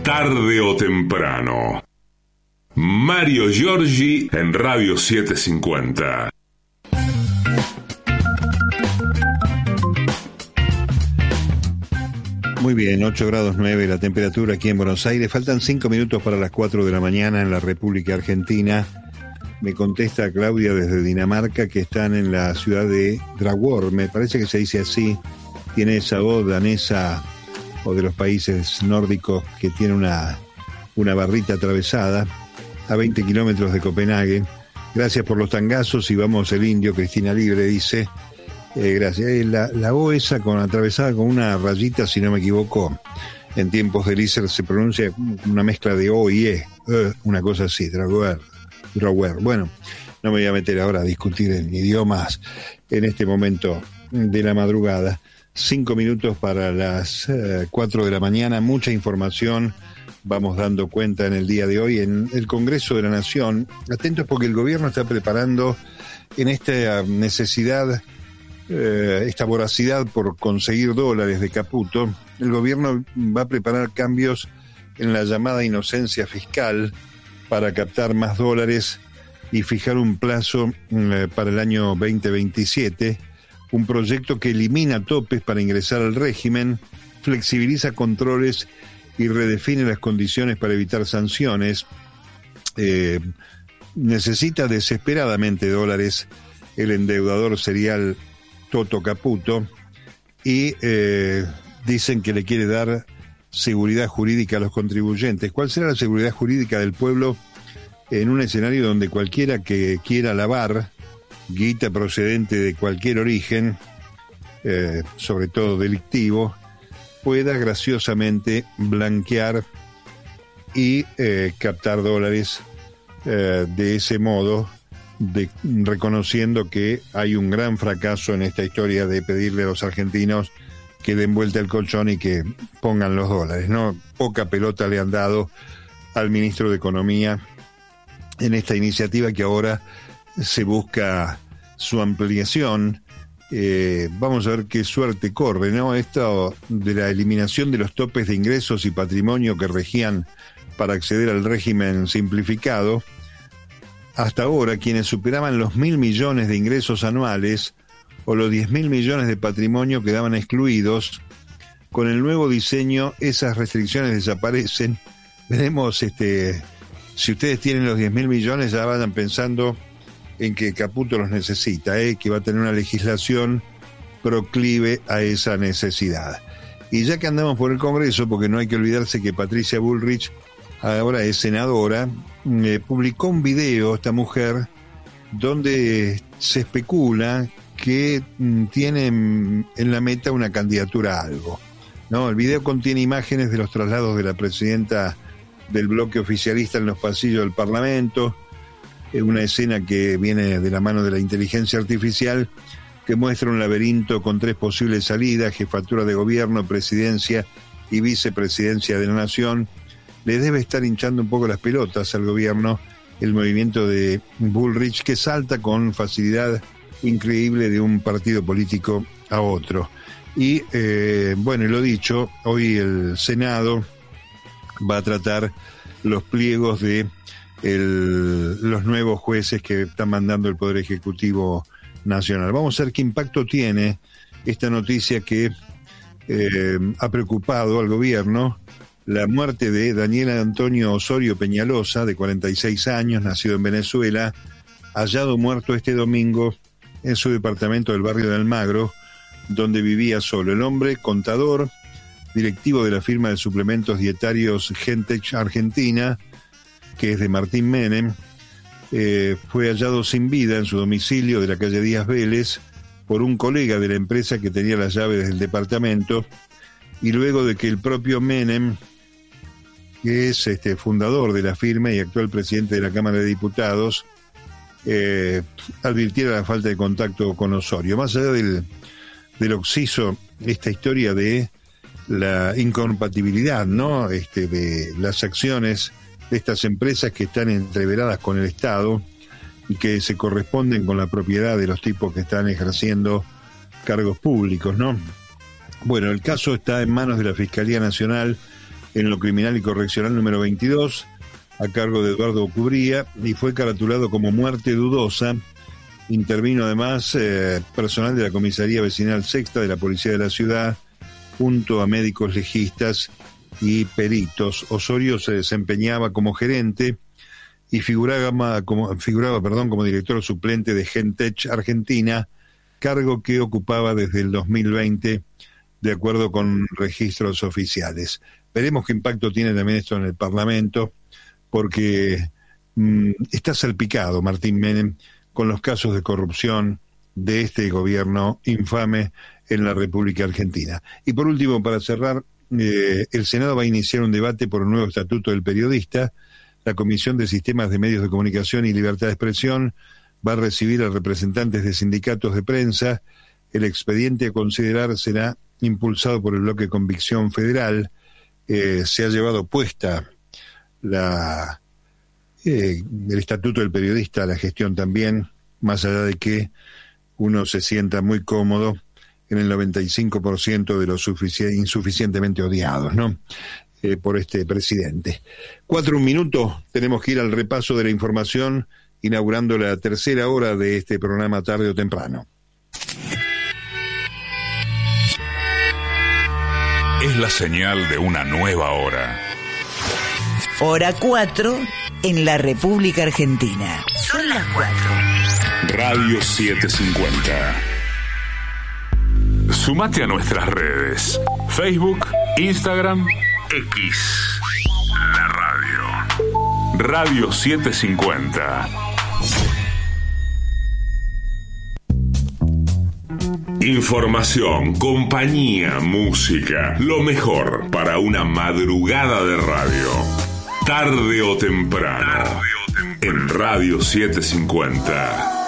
tarde o temprano. Mario Giorgi en Radio 750. Muy bien, 8 grados 9 la temperatura aquí en Buenos Aires. Faltan 5 minutos para las 4 de la mañana en la República Argentina. Me contesta Claudia desde Dinamarca que están en la ciudad de Dragør. Me parece que se dice así. Tiene esa voz danesa o de los países nórdicos que tiene una barrita atravesada a 20 kilómetros de Copenhague. Gracias por los tangazos y vamos el indio. Cristina Libre dice... gracias. La O esa atravesada con una rayita, si no me equivoco, en tiempos de Lícer se pronuncia una mezcla de O y E, una cosa así, Dragør. Bueno, no me voy a meter ahora a discutir en idiomas en este momento de la madrugada. 5 minutos para las 4 de la mañana, mucha información vamos dando cuenta en el día de hoy en el Congreso de la Nación. Atentos porque el gobierno está preparando en esta necesidad, esta voracidad por conseguir dólares de Caputo. El gobierno va a preparar cambios en la llamada inocencia fiscal para captar más dólares y fijar un plazo para el año 2027, un proyecto que elimina topes para ingresar al régimen, flexibiliza controles y redefine las condiciones para evitar sanciones. Necesita desesperadamente dólares el endeudador serial Toto Caputo y dicen que le quiere dar seguridad jurídica a los contribuyentes. ¿Cuál será la seguridad jurídica del pueblo en un escenario donde cualquiera que quiera lavar guita procedente de cualquier origen, sobre todo delictivo, pueda graciosamente blanquear y captar dólares de ese modo, reconociendo que hay un gran fracaso en esta historia de pedirle a los argentinos que den vuelta el colchón y que pongan los dólares, ¿no? Poca pelota le han dado al ministro de Economía en esta iniciativa que ahora se busca su ampliación. Vamos a ver qué suerte corre, ¿no? Esto de la eliminación de los topes de ingresos y patrimonio que regían para acceder al régimen simplificado. Hasta ahora, quienes superaban los 1.000 millones de ingresos anuales o los 10.000 millones de patrimonio quedaban excluidos. Con el nuevo diseño, esas restricciones desaparecen. Veremos, si ustedes tienen los 10.000 millones, ya vayan pensando en que Caputo los necesita, que va a tener una legislación proclive a esa necesidad. Y ya que andamos por el Congreso, porque no hay que olvidarse que Patricia Bullrich ahora es senadora, publicó un video, esta mujer, donde se especula que tiene en la meta una candidatura a algo, ¿no? El video contiene imágenes de los traslados de la presidenta del bloque oficialista en los pasillos del Parlamento, una escena que viene de la mano de la inteligencia artificial, que muestra un laberinto con 3 posibles salidas: jefatura de gobierno, presidencia y vicepresidencia de la nación. Le debe estar hinchando un poco las pelotas al gobierno el movimiento de Bullrich, que salta con facilidad increíble de un partido político a otro. Y bueno, lo dicho, hoy el Senado va a tratar los pliegos de los nuevos jueces que están mandando el Poder Ejecutivo Nacional. Vamos a ver qué impacto tiene esta noticia que ha preocupado al gobierno. La muerte de Daniel Antonio Osorio Peñalosa, de 46 años, nacido en Venezuela, hallado muerto este domingo en su departamento del barrio de Almagro, donde vivía solo. El hombre, contador, directivo de la firma de suplementos dietarios Gentech Argentina, que es de Martín Menem, fue hallado sin vida en su domicilio de la calle Díaz Vélez por un colega de la empresa que tenía las llaves del departamento, y luego de que el propio Menem, que es fundador de la firma y actual presidente de la Cámara de Diputados, advirtiera la falta de contacto con Osorio. Más allá del occiso, esta historia de la incompatibilidad, ¿no? De las acciones de estas empresas que están entreveradas con el Estado y que se corresponden con la propiedad de los tipos que están ejerciendo cargos públicos, ¿no? Bueno, el caso está en manos de la Fiscalía Nacional en lo criminal y correccional número 22, a cargo de Eduardo Cubría, y fue caratulado como muerte dudosa. Intervino además personal de la Comisaría Vecinal Sexta de la Policía de la Ciudad, junto a médicos legistas y peritos. Osorio se desempeñaba como gerente y figuraba como director suplente de Gentech Argentina, cargo que ocupaba desde el 2020, de acuerdo con registros oficiales. Veremos qué impacto tiene también esto en el Parlamento, porque está salpicado Martín Menem con los casos de corrupción de este gobierno infame en la República Argentina. Y por último, para cerrar, el Senado va a iniciar un debate por un nuevo estatuto del periodista. La Comisión de Sistemas de Medios de Comunicación y Libertad de Expresión va a recibir a representantes de sindicatos de prensa. El expediente a considerar será impulsado por el bloque Convicción Federal. Se ha llevado puesta el estatuto del periodista a la gestión también, más allá de que uno se sienta muy cómodo en el 95% de los insuficientemente odiados, ¿no? Por este presidente. 4 minutos, tenemos que ir al repaso de la información, inaugurando la tercera hora de este programa Tarde o Temprano. Es la señal de una nueva hora. Hora 4 en la República Argentina. Son las 4. Radio 750. Sumate a nuestras redes: Facebook, Instagram, X. La radio. Radio 750. Información, compañía, música, lo mejor para una madrugada de radio. Tarde o temprano, en Radio 750.